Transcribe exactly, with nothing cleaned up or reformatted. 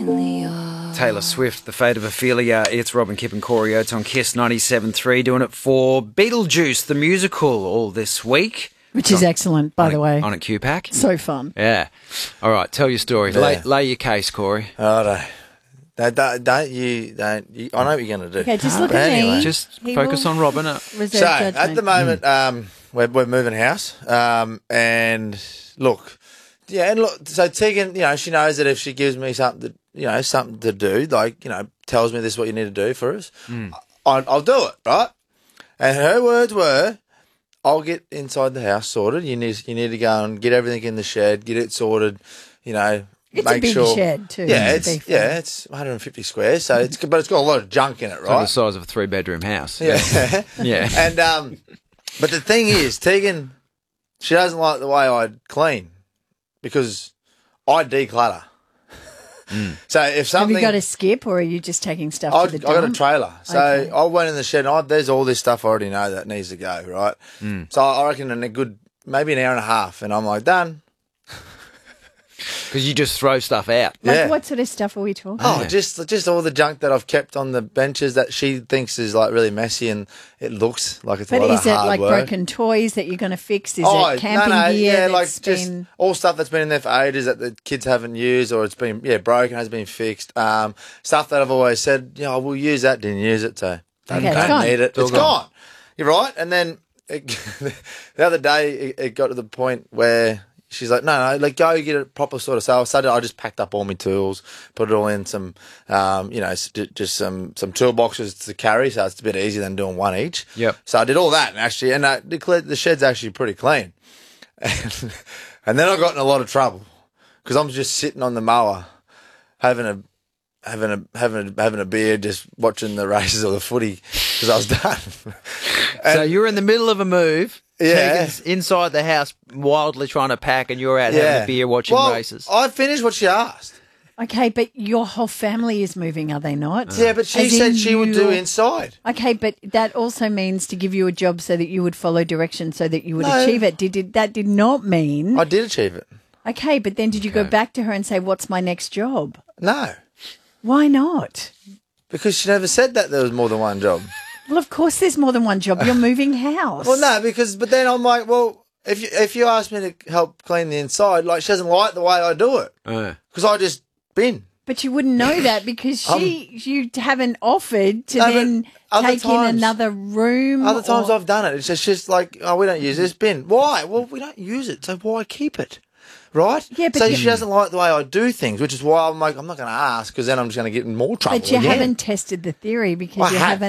Taylor Swift, The Fate of Ophelia. It's Robin, Kip and Corey Oates on Kiss ninety-seven point three doing it for Beetlejuice, the musical, all this week. Which is excellent, by the way. On at Q-Pack. So fun. Yeah. All right, tell your story. Yeah. Lay, lay your case, Corey. Oh, no. Don't, don't, don't you, don't you, I know what you're going to do. Okay, just look But at anyway. me. Just He focus will on Robin. Uh, Reserve So, judgment. at the moment, um, we're, we're moving house. Um, and look, yeah, and look, so Tegan, you know, she knows that if she gives me something to, you know, something to do, like, you know, tells me this is what you need to do for us, I, I'll do it, right? And her words were, I'll get inside the house sorted. You need, you need to go and get everything in the shed, get it sorted, you know, It's make a big sure. shed, too. Yeah, to it's, be fair. yeah, it's one hundred fifty squares, so it's, but it's got a lot of junk in it, It's like the right? size of a three-bedroom house. Yeah. Yeah. And um, but the thing is, Tegan, she doesn't like the way I clean because I declutter. So if Have something, you got a skip, or are you just taking stuff I, to I the got a dump? trailer, so Okay. I went in the shed. And I, there's all this stuff I already know that needs to go, right? So I reckon in a good, maybe an hour and a half, and I'm like done. Because you just throw stuff out. Like, Yeah. what sort of stuff are we talking? Oh, Yeah. just just all the junk that I've kept on the benches that she thinks is like really messy, and it looks like it's a But lot is of it hard like work. broken toys that you're going to fix? Is Oh, it camping no, no, gear yeah, like that's just been... all stuff that's been in there for ages that the kids haven't used, or it's been yeah broken, has been fixed. Um, stuff that I've always said, yeah, I will use that, didn't use it, so don't, Okay, it's don't gone. need it. all It's gone. gone. You're right. And then it, the other day, it, it got to the point where she's like, no, no, like go get a proper sort of. So I started. I just packed up all my tools, put it all in some, um, you know, s- j- just some some toolboxes to carry, so it's a bit easier than doing one each. Yep. So I did all that, and actually, and I declared the shed's actually pretty clean. And, and then I got in a lot of trouble because I'm just sitting on the mower, having a having a having a, having a beer, just watching the races of the footy because I was done. So you're in the middle of a move. Yeah. Tegan's inside the house wildly trying to pack, and you're out having a beer watching well, races. I finished what she asked. Okay, but your whole family is moving, are they not? Yeah, but she As in said she would do you- inside. Okay, but that also means to give you a job so that you would follow direction so that you would No. achieve it. Did, did that did not mean... I did achieve it. Okay, but then did you go Okay. back to her and say, what's my next job? No, Why not? because she never said that there was more than one job. Well, of course there's more than one job. You're moving house. Well, no, because but then I'm like, well, if you if you ask me to help clean the inside, like she doesn't like the way I do it Uh, because I just bin. But you wouldn't know that because she, you haven't offered to No, but then other take in times- another room. Other times or- I've done it. It's just, just like, oh, we don't use this bin. Why? Well, we don't use it, so why keep it? Right? Yeah, but so you- she doesn't like the way I do things, which is why I'm like, I'm not going to ask because then I'm just going to get in more trouble. But you again. haven't tested the theory because I you have. haven't